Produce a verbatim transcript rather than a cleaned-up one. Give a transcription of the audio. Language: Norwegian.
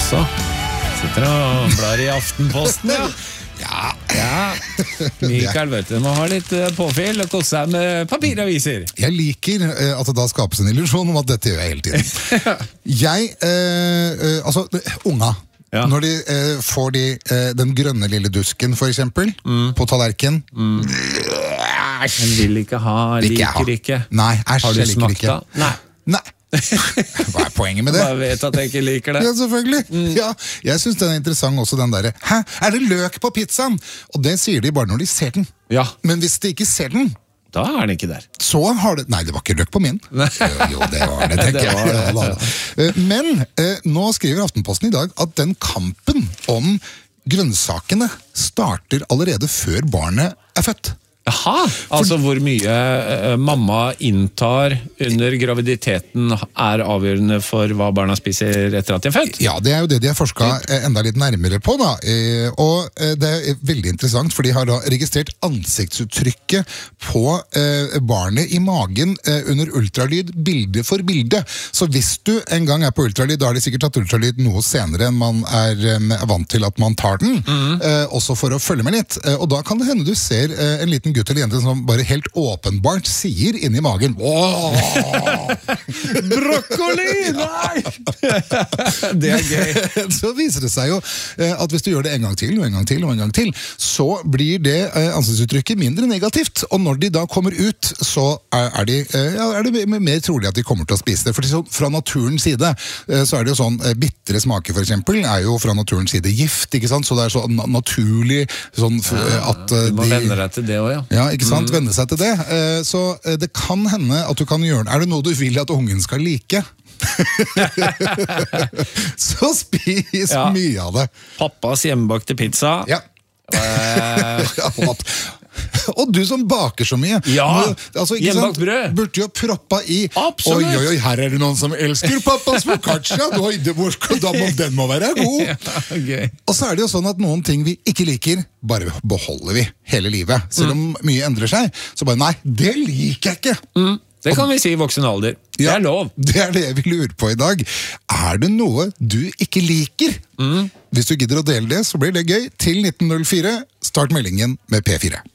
Jaså, sitter og blar i Aftenposten, ja. Ja. Ja, Mikael, vet du, må ha litt påfyll og kose seg med papiraviser. Jeg liker uh, at det da skapes en illusjon om at dette gjør jeg hele tiden. Jeg, uh, uh, altså, unga, ja. Når de uh, får de, uh, den grønne lille dusken, for eksempel, mm. på tallerken. Mm. En vil ikke ha, liker ikke. Nei, æsj, har du jeg liker smakt ikke. Da? Nei. Nei. Hva er poenget med det? Jeg vet at jeg ikke liker det. Ja, selvfølgelig. Mm. Ja, jeg synes den er interessant også, den der. Hæ, er det løk på pizzaen? Og det sier de bare når de ser den. Ja. Men hvis de ikke ser den, da er den ikke der. Så har det... Nei, det var ikke løk på min. Jo, jo, det var det, tenker jeg. Det var det. Ja, Men eh, nå skriver Aftenposten i dag at den kampen om grønnsakene starter allerede før barnet er født. Jaha, altså hvor mye uh, mamma inntar under graviditeten er avgjørende for hva barna spiser etter at de er født? Ja, det er jo det de har forsket enda litt nærmere på da, eh, og eh, det er veldig interessant, for de har da registrert ansiktsuttrykket på eh, barnet i magen eh, under ultralyd, bilde for bilde. Så hvis du en gang er på ultralyd, da har de sikkert tatt ultralyd noe senere enn man er eh, vant til at man tar den, mm. eh, også for å følge med litt, eh, og da kan det hende du ser eh, en liten gutt eller jente som bare helt åpenbart sier inni magen brokkoli, nei! Det er gøy. Så viser det seg jo at hvis du gjør det en gang til og en gang til og en gang til, så blir det ansiktsuttrykket mindre negativt, og når de da kommer ut, så er, de, ja, er det mer trolig at de kommer til å spise det. For fra naturens side så er det jo sånn, bittre smaker for eksempel er jo fra naturens side gift, ikke sant? Så det er så naturlig sånn at de... Du må venne deg til det også, ja. Ja, ikke sant? Venne seg til det. Så det kan hende at du kan gjøre det. Er det noe du vil at ungen skal like? Så spis ja. Mye av det. Pappas hjemmebakte pizza. Ja. Uh... Og du som baker så mye. Ja, altså, hjemmebakt brød. Burde jo proppa i. Absolutt. Oi, oi, oi, her er det noen som elsker pappas focaccia. Da må den må være god. Ja, okay. Og så er det jo sånn at noen ting vi ikke liker, bare beholder vi hele livet. Selv om mm. mye endrer seg, så bare nei, det liker jeg ikke. Mm. Det kan vi si i voksen alder. Det ja, er lov. Det er det vi lurer på i dag. Er det noe du ikke liker? Mm. Hvis du gidder å dele det, så blir det gøy. Til nitten null fire, start meldingen med P fire.